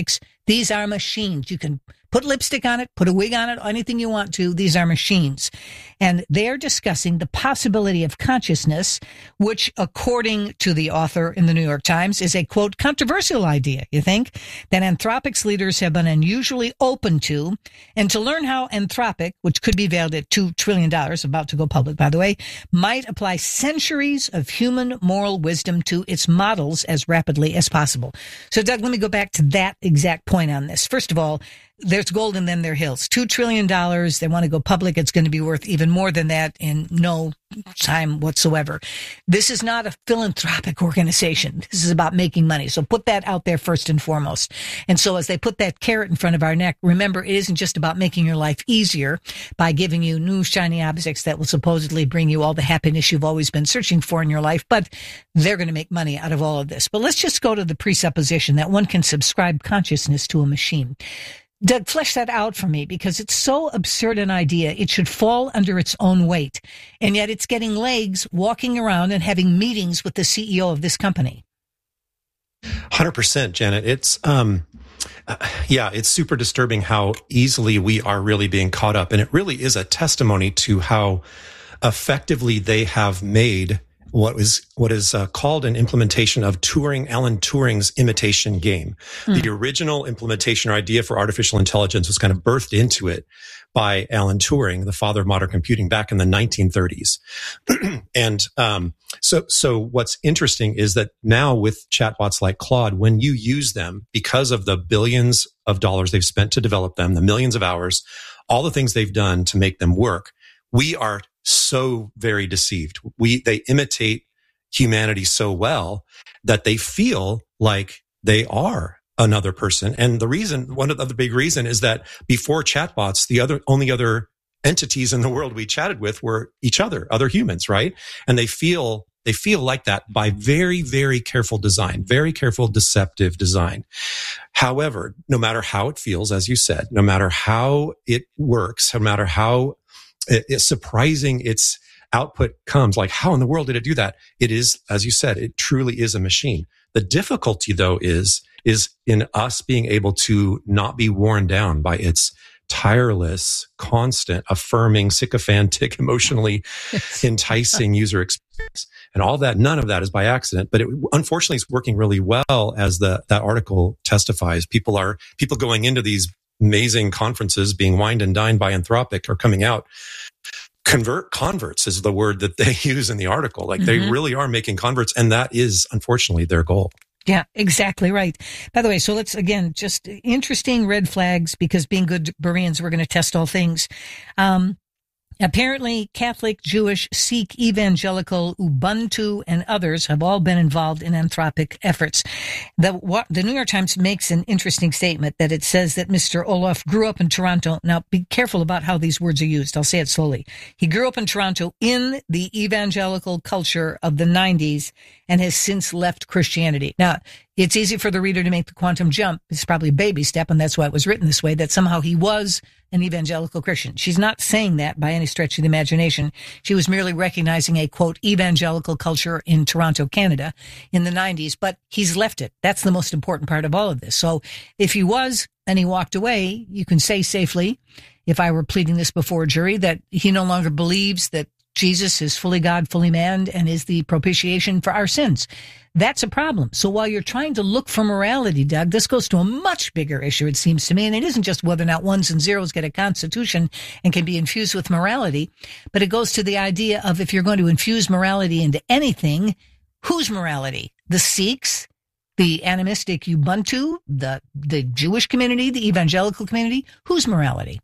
These are machines. You can put lipstick on it, put a wig on it, anything you want to. These are machines. And they're discussing the possibility of consciousness, which, according to the author in the New York Times, is a, quote, controversial idea, you think, that Anthropic's leaders have been unusually open to. And to learn how Anthropic, which could be valued at two trillion dollars, about to go public, by the way, might apply centuries of human moral wisdom to its models as rapidly as possible. So, Doug, let me go back to that exact point on this. First of all, there's gold and then there are hills. Two trillion dollars. They want to go public. It's going to be worth even more than that in no time whatsoever. This is not a philanthropic organization. This is about making money. So put that out there first and foremost. And so as they put that carrot in front of our neck, remember, it isn't just about making your life easier by giving you new shiny objects that will supposedly bring you all the happiness you've always been searching for in your life, but they're going to make money out of all of this. But let's just go to the presupposition that one can subscribe consciousness to a machine. Doug, flesh that out for me, because it's so absurd an idea. It should fall under its own weight. And yet it's getting legs walking around and having meetings with the C E O of this company. one hundred percent, Janet. It's, um, uh, yeah, it's super disturbing how easily we are really being caught up. And it really is a testimony to how effectively they have made what is what is uh, called an implementation of Turing, Alan Turing's imitation game. Mm. The original implementation or idea for artificial intelligence was kind of birthed into it by Alan Turing, the father of modern computing, back in the nineteen thirties. And um, so, so what's interesting is that now with chatbots like Claude, when you use them, because of the billions of dollars they've spent to develop them, the millions of hours, all the things they've done to make them work, we are so very deceived. We, they imitate humanity so well that they feel like they are another person. And the reason, one of the, the big reason is that before chatbots, the other, only other entities in the world we chatted with were each other, other humans, right? And they feel, they feel like that by very, very careful design, very careful, deceptive design. However, no matter how it feels, as you said, no matter how it works, no matter how it's surprising its output comes, like how in the world did it do that? It is, as you said, it truly is a machine. The difficulty though is, is in us being able to not be worn down by its tireless, constant, affirming, sycophantic, emotionally enticing user experience. And all that, none of that is by accident, but it, unfortunately it's working really well, as the, that article testifies. People are, people going into these amazing conferences being wined and dined by Anthropic are coming out. Convert converts is the word that they use in the article. Like mm-hmm. they really are making converts, and that is unfortunately their goal. Yeah, exactly right. By the way, so let's again, just interesting red flags, because being good Bereans, we're going to test all things. Um, Apparently, Catholic, Jewish, Sikh, Evangelical, Ubuntu, and others have all been involved in Anthropic efforts. The, the New York Times makes an interesting statement that it says that Mister Olaf grew up in Toronto. Now, be careful about how these words are used. I'll say it slowly. He grew up in Toronto in the evangelical culture of the nineties and has since left Christianity. Now, it's easy for the reader to make the quantum jump. It's probably a baby step, and that's why it was written this way, that somehow he was an evangelical Christian. She's not saying that by any stretch of the imagination. She was merely recognizing a, quote, evangelical culture in Toronto, Canada in the nineties, but he's left it. That's the most important part of all of this. So if he was and he walked away, you can say safely, if I were pleading this before a jury, that he no longer believes that Jesus is fully God, fully man, and is the propitiation for our sins. That's a problem. So while you're trying to look for morality, Doug, this goes to a much bigger issue, it seems to me. And it isn't just whether or not ones and zeros get a constitution and can be infused with morality, but it goes to the idea of, if you're going to infuse morality into anything, whose morality? The Sikhs, the animistic Ubuntu, the, the Jewish community, the evangelical community? Whose morality?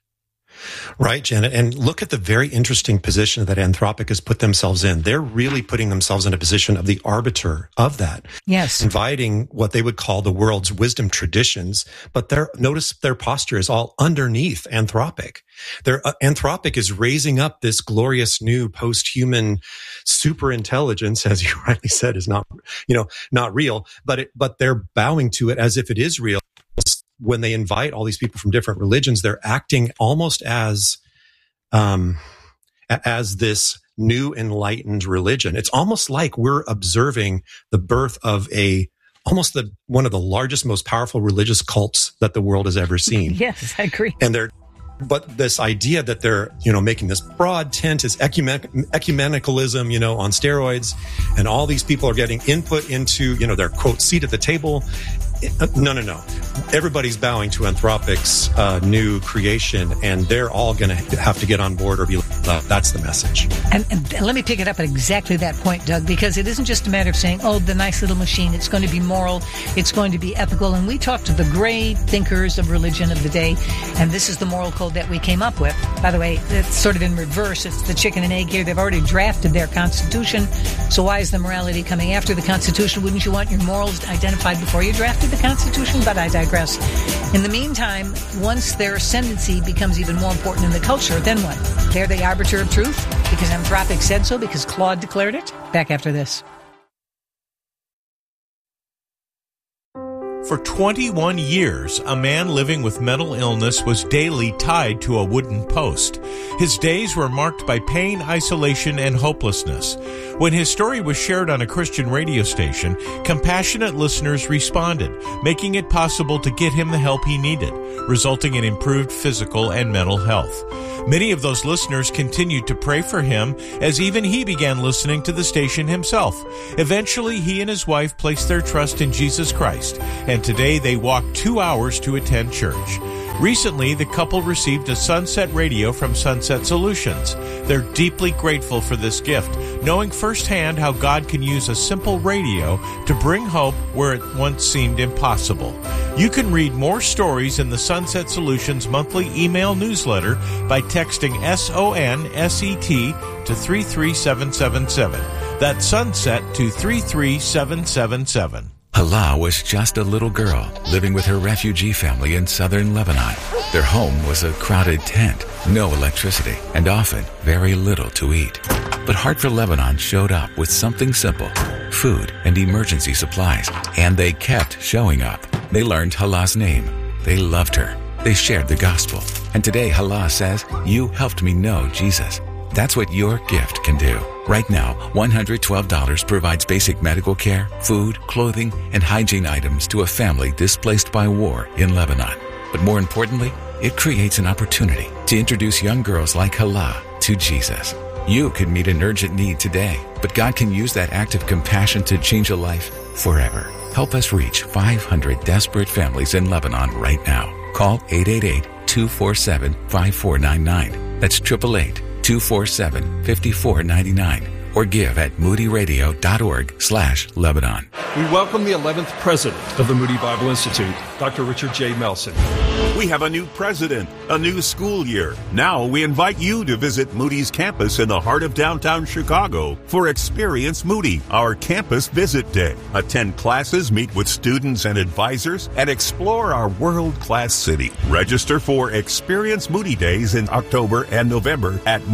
Right, Janet. And look at the very interesting position that Anthropic has put themselves in. They're really putting themselves in a position of the arbiter of that. Yes. Inviting what they would call the world's wisdom traditions. But their, notice their posture is all underneath Anthropic. Their uh, Anthropic is raising up this glorious new post-human super intelligence, as you rightly said, is not, you know, not real, but it, but they're bowing to it as if it is real. When they invite all these people from different religions, they're acting almost as, um, as this new enlightened religion. It's almost like we're observing the birth of a almost the one of the largest, most powerful religious cults that the world has ever seen. Yes, I agree. And they're, but this idea that they're, you know, making this broad tent is ecumen- ecumenicalism, you know, on steroids, and all these people are getting input into, you know, their quote seat at the table. No, no, no. Everybody's bowing to Anthropic's uh, new creation, and they're all going to have to get on board or be left. That's the message. And, and let me pick it up at exactly that point, Doug, because it isn't just a matter of saying, oh, the nice little machine. It's going to be moral. It's going to be ethical. And we talked to the great thinkers of religion of the day, and this is the moral code that we came up with. By the way, it's sort of in reverse. It's the chicken and egg here. They've already drafted their Constitution. So why is the morality coming after the Constitution? Wouldn't you want your morals identified before you drafted the Constitution? But I digress. In the meantime, once their ascendancy becomes even more important in the culture, then what? They're the arbiter of truth because Anthropic said so, because Claude declared it? Back after this. For twenty-one years, a man living with mental illness was daily tied to a wooden post. His days were marked by pain, isolation, and hopelessness. When his story was shared on a Christian radio station, compassionate listeners responded, making it possible to get him the help he needed, resulting in improved physical and mental health. Many of those listeners continued to pray for him as even he began listening to the station himself. Eventually, he and his wife placed their trust in Jesus Christ, and today they walk two hours to attend church. Recently, the couple received a Sunset Radio from Sunset Solutions. They're deeply grateful for this gift, knowing firsthand how God can use a simple radio to bring hope where it once seemed impossible. You can read more stories in the Sunset Solutions monthly email newsletter by texting S O N S E T to three three seven seven seven. That's Sunset to three three seven seven seven. Hala was just a little girl living with her refugee family in southern Lebanon. Their home was a crowded tent, no electricity, and often very little to eat. But Heart for Lebanon showed up with something simple, food and emergency supplies, and they kept showing up. They learned Hala's name. They loved her. They shared the gospel. And today Hala says, "You helped me know Jesus." That's what your gift can do. Right now, one hundred twelve dollars provides basic medical care, food, clothing, and hygiene items to a family displaced by war in Lebanon. But more importantly, it creates an opportunity to introduce young girls like Hala to Jesus. You could meet an urgent need today, but God can use that act of compassion to change a life forever. Help us reach five hundred desperate families in Lebanon right now. Call eight eight eight, two four seven, five four nine nine. That's eight eight eight, two four seven, five four nine nine. Or give at moodyradio.org slash Lebanon. We welcome the eleventh president of the Moody Bible Institute, Doctor Richard J. Melson. We have a new president, a new school year. Now we invite you to visit Moody's campus in the heart of downtown Chicago for Experience Moody, our campus visit day. Attend classes, meet with students and advisors, and explore our world-class city. Register for Experience Moody Days in October and November at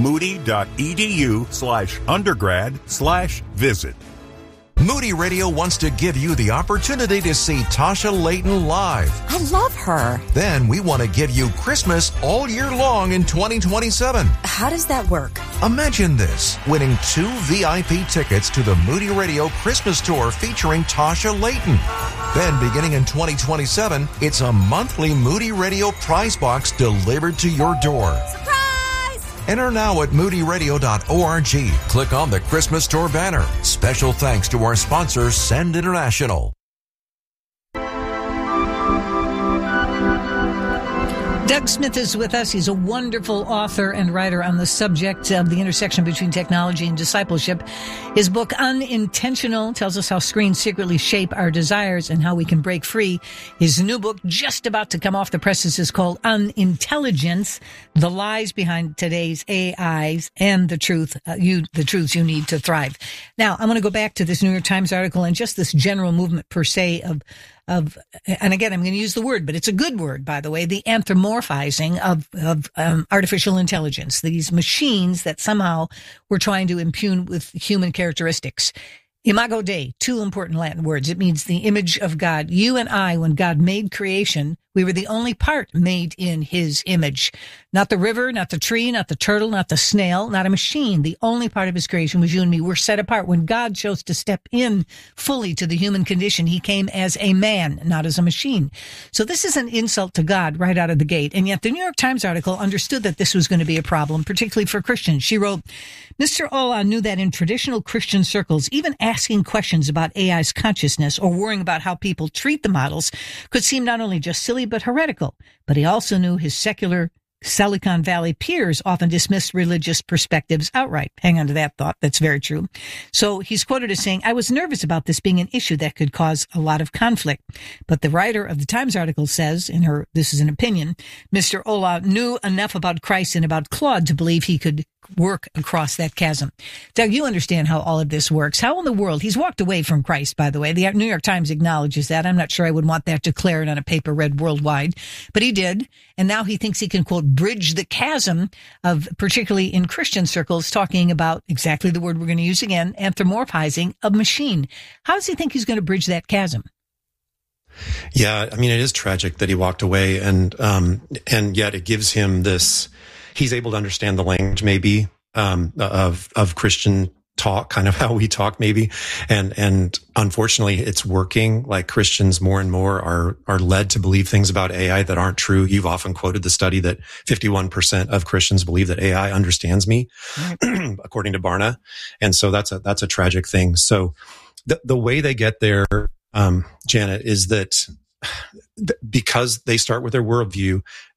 moody.edu slash undergrad slash visit. Moody Radio wants to give you the opportunity to see Tasha Layton live. I love her. Then we want to give you Christmas all year long in twenty twenty-seven. How does that work? Imagine this, winning two V I P tickets to the Moody Radio Christmas Tour featuring Tasha Layton. Then beginning in twenty twenty-seven, it's a monthly Moody Radio prize box delivered to your door. Surprise! Enter now at moody radio dot org. Click on the Christmas Tour banner. Special thanks to our sponsor, Send International. Doug Smith is with us. He's a wonderful author and writer on the subject of the intersection between technology and discipleship. His book, Unintentional, tells us how screens secretly shape our desires and how we can break free. His new book, just about to come off the presses, is called Unintelligence: The Lies Behind Today's A Is and the Truth, uh, you, the Truths You Need to Thrive. Now, I'm going to go back to this New York Times article and just this general movement per se of Of, and again, I'm going to use the word, but it's a good word, by the way, the anthropomorphizing of, of um, artificial intelligence, these machines that somehow we're trying to impugn with human characteristics. Imago Dei, two important Latin words. It means the image of God. You and I, when God made creation, We were the only part made in his image. Not the river, not the tree, not the turtle, not the snail, not a machine. The only part of his creation was you and me. We're set apart. When God chose to step in fully to the human condition, he came as a man, not as a machine. So this is an insult to God right out of the gate. And yet the New York Times article understood that this was going to be a problem, particularly for Christians. She wrote, Mister Olah knew that in traditional Christian circles, even asking questions about A I's consciousness or worrying about how people treat the models could seem not only just silly, but heretical. But he also knew his secular Silicon Valley peers often dismissed religious perspectives outright. Hang on to that thought. That's very true. So he's quoted as saying, I was nervous about this being an issue that could cause a lot of conflict. But the writer of the Times article says, in her, this is an opinion, Mister Olah knew enough about Christ and about Claude to believe he could work across that chasm. Doug, you understand how all of this works. How in the world? He's walked away from Christ, by the way. The New York Times acknowledges that. I'm not sure I would want that declared on a paper read worldwide, but he did. And now he thinks he can, quote, bridge the chasm of, particularly in Christian circles, talking about exactly the word we're going to use again, anthropomorphizing a machine. How does he think he's going to bridge that chasm? Yeah, I mean, it is tragic that he walked away, and um, and yet it gives him this. He's able to understand the language, maybe um, of of Christian talk, kind of how we talk, maybe, and and unfortunately, it's working. Like Christians, more and more are are led to believe things about A I that aren't true. You've often quoted the study that fifty-one percent of Christians believe that A I understands me, right. according to Barna, and so that's a that's a tragic thing. So the the way they get there, um, Janet, is that because they start with their worldview,